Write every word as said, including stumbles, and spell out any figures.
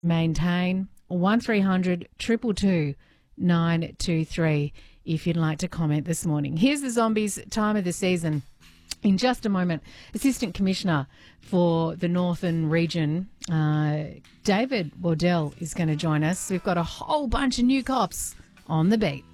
maintain. one three hundred two two two nine two three if you'd like to comment this morning. Here's the Zombies' time of the season. In just a moment, Assistant Commissioner for the Northern Region, uh, David Waddell, is going to join us. We've got a whole bunch of new cops on the beat.